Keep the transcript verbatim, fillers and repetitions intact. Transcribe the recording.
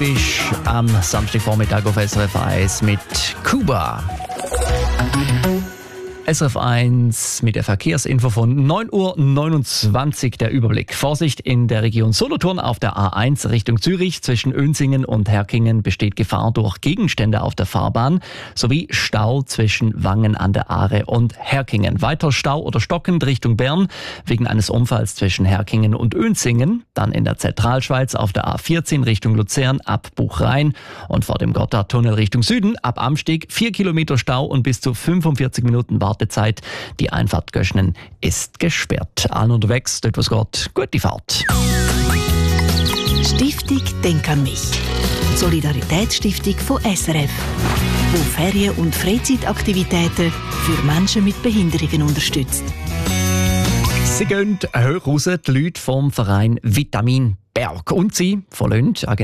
Ist am Samstagvormittag auf S R F eins mit Kuba. S R F eins mit der Verkehrsinfo von neun Uhr neunundzwanzig, der Überblick. Vorsicht in der Region Solothurn auf der A eins Richtung Zürich. Zwischen Önsingen und Herkingen besteht Gefahr durch Gegenstände auf der Fahrbahn sowie Stau zwischen Wangen an der Aare und Herkingen. Weiter Stau oder stockend Richtung Bern wegen eines Unfalls zwischen Herkingen und Önsingen. Dann in der Zentralschweiz auf der A vierzehn Richtung Luzern ab Buchrhein und vor dem Gotthardtunnel Richtung Süden ab Amsteg vier Kilometer Stau und bis zu fünfundvierzig Minuten Wartezeit. Die Einfahrt Göschnen ist gesperrt. Allen unterwegs, dort was geht, gute Fahrt. Stiftung Denk an mich. Solidaritätsstiftung von S R F, wo Ferien- und Freizeitaktivitäten für Menschen mit Behinderungen unterstützt. Sie gehen hoch raus, die Leute vom Verein Vitamin Berg. Und sie verlassen